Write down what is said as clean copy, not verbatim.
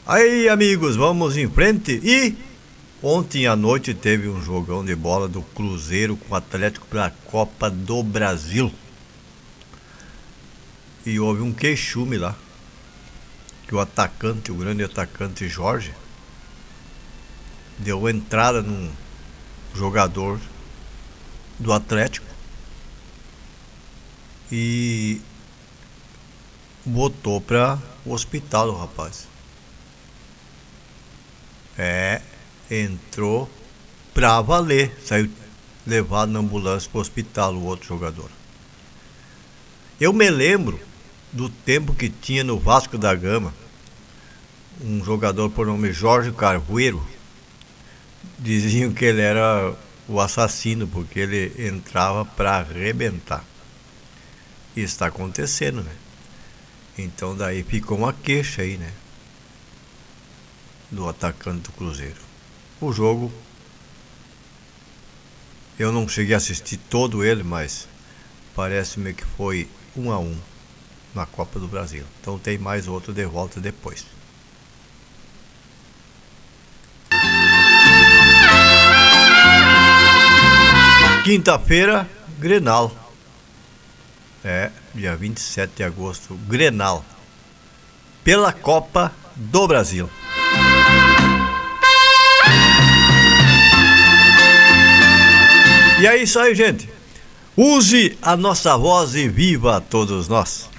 Aí, amigos, vamos em frente. E ontem à noite teve um jogão de bola do Cruzeiro com o Atlético para a Copa do Brasil. E houve um queixume lá. Que o atacante, o grande atacante Jorge, deu entrada num jogador do Atlético e botou para o hospital o rapaz. Entrou pra valer, saiu levado na ambulância pro hospital o outro jogador. Eu me lembro do tempo que tinha no Vasco da Gama um jogador por nome Jorge Carveiro. Diziam que ele era o assassino porque ele entrava pra arrebentar. Isso está acontecendo, né? Então daí ficou uma queixa aí, né? Do atacante do Cruzeiro. O jogo, eu não cheguei a assistir todo ele, mas parece-me que foi 1-1 na Copa do Brasil. Então tem mais outro de volta depois. Quinta-feira, Grenal. Dia 27 de agosto, Grenal. Pela Copa do Brasil. E é isso aí, gente. Use a nossa voz e viva todos nós.